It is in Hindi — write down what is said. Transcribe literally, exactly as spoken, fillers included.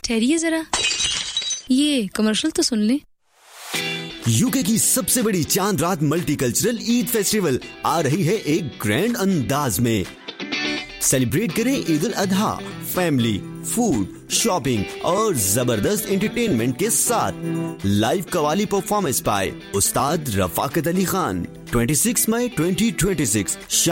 ठहरिए जरा, ये कमर्शियल तो सुन ले। यूके की सबसे बड़ी चांद रात मल्टीकल्चरल ईद फेस्टिवल आ रही है एक ग्रैंड अंदाज में। सेलिब्रेट करें Eid ul Azha family, food, shopping और जबरदस्त एंटरटेनमेंट के साथ। लाइव कवाली परफॉर्मेंस बाय उस्ताद रफाकत अली खान, छब्बीस मई दो हज़ार छब्बीस